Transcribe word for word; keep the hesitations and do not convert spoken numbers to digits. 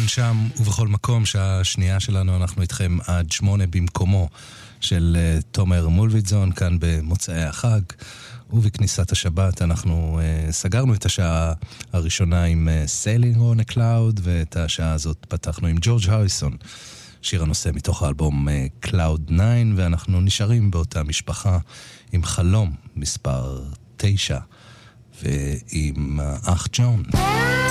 כאן, שם ובכל מקום. שעה שנייה שלנו, אנחנו איתכם עד שמונה במקומו של uh, תומר מולביטזון, כאן במוצאי החג ובכניסת השבת. אנחנו uh, סגרנו את השעה הראשונה עם uh, Sailing on a Cloud, ואת השעה הזאת פתחנו עם ג'ורג' הריסון, שיר הנושא מתוך האלבום uh, Cloud nine, ואנחנו נשארים באותה משפחה עם חלום מספר תשע ועם uh, אח ג'ון.